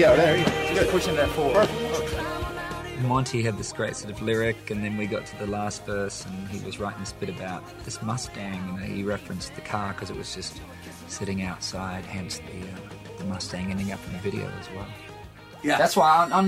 Yeah, there you go. Just pushing that forward. Monty had this great sort of lyric, and then we got to the last verse, and he was writing this bit about this Mustang. You know, he referenced the car because it was just sitting outside, hence the Mustang ending up in the video as well. Yeah. That's why I'm